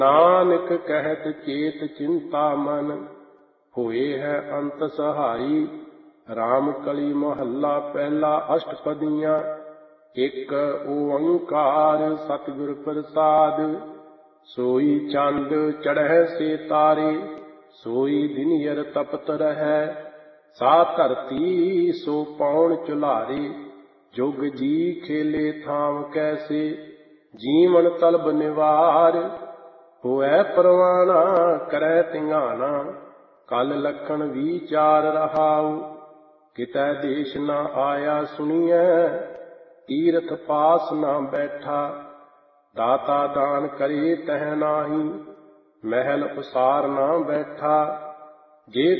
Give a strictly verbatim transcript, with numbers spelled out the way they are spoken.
नानक कहत चेत चिंता मन, होए है अंत सहाई। राम कली महला पहला अष्टपदियाँ, एक ओंकार सतगुर प्रसाद। सोई चंद चढ़ै से तारे, सोई दिनियर तपत रहै। सा धरती सो पौन चुलारे, जुग जी खेले थाम कैसे। जीवन तलब निवार, होए परवाना करै तिंगाना। कल लखन विचार रहाऊ, कितै देश न आया सुनिए। तीरथ पास न बैठा, दाता दान करे तह नाही। महल उसार न बैठा, जे